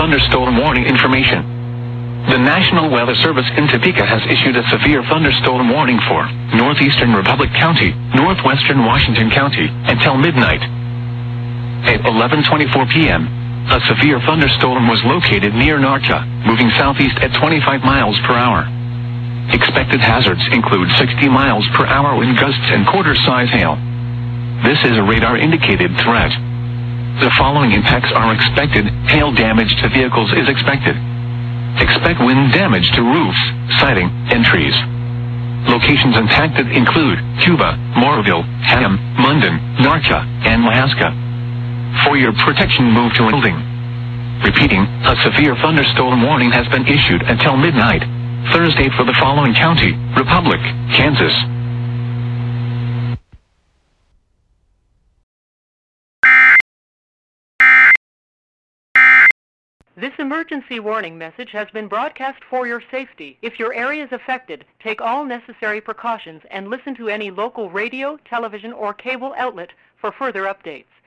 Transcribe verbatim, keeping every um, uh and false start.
thunderstorm warning information. The National Weather Service in Topeka has issued a severe thunderstorm warning for northeastern Republic County, northwestern Washington County, until midnight. At eleven twenty-four p m, a severe thunderstorm was located near Narcha, moving southeast at twenty-five miles per hour. Expected hazards include sixty miles per hour wind gusts and quarter-size hail. This is a radar-indicated threat. The following impacts are expected. Hail damage to vehicles is expected. Expect wind damage to roofs, siding, and trees. Locations impacted include Cuba, Moorville, Hamm, Munden, Narcha, and Lahaska. For your protection, move to a building. Repeating, a severe thunderstorm warning has been issued until midnight, Thursday for the following county, Republic, Kansas. This emergency warning message has been broadcast for your safety. If your area is affected, take all necessary precautions and listen to any local radio, television, or cable outlet for further updates.